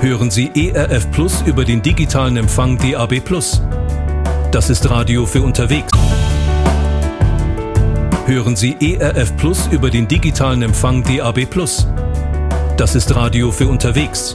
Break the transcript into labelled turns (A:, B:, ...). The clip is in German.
A: Hören Sie ERF Plus über den digitalen Empfang DAB+. Das ist Radio für unterwegs. Hören Sie ERF Plus über den digitalen Empfang DAB+. Das ist Radio für unterwegs.